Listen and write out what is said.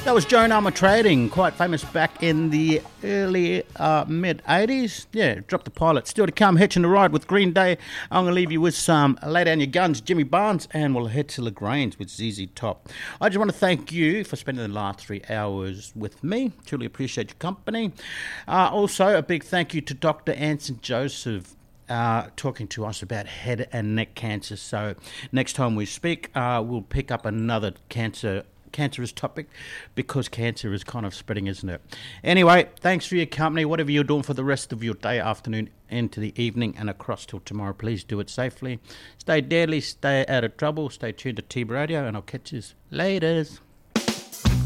That was Joan Armatrading, quite famous back in the early mid-80s. Yeah, Drop the Pilot. Still to come, Hitching the Ride with Green Day. I'm going to leave you with some Lay Down Your Guns, Jimmy Barnes, and we'll head to LaGrange with ZZ Top. I just want to thank you for spending the last 3 hours with me. Truly appreciate your company. Also, a big thank you to Dr. Anson Joseph, talking to us about head and neck cancer. So next time we speak, we'll pick up another cancerous topic, because cancer is kind of spreading, isn't it? Anyway, thanks for your company. Whatever you're doing for the rest of your day, afternoon, into the evening, and across till tomorrow, please do it safely. Stay deadly, stay out of trouble, stay tuned to T Radio, and I'll catch you later.